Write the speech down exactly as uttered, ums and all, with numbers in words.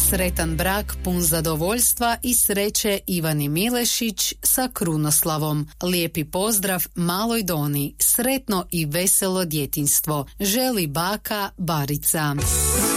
Sretan brak pun zadovoljstva i sreće Ivani Milešić sa Krunoslavom. Lijepi pozdrav maloj Doni. Sretno i veselo djetinjstvo. Želi baka Barica.